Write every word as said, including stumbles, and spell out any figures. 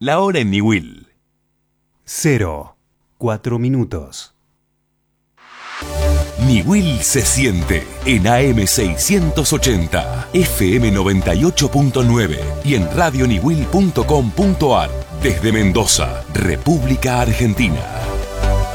La hora en Niwil. Cero. Cuatro minutos. Niwil se siente en A M seiscientos ochenta, F M noventa y ocho punto nueve y en radio niwil punto com punto ar desde Mendoza, República Argentina.